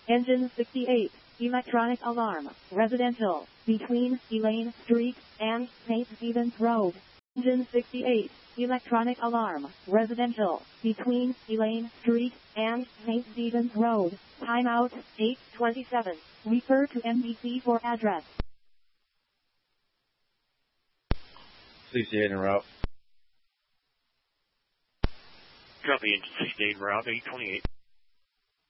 Engine 68, electronic alarm, residential, between Elaine Street and St. Stephen's Road. Engine 68, electronic alarm, residential, between Elaine Street and St. Stephen's Road. Timeout, 8:27. Refer to NBC for address. Please stay en route. Copy, engine 68, route 828.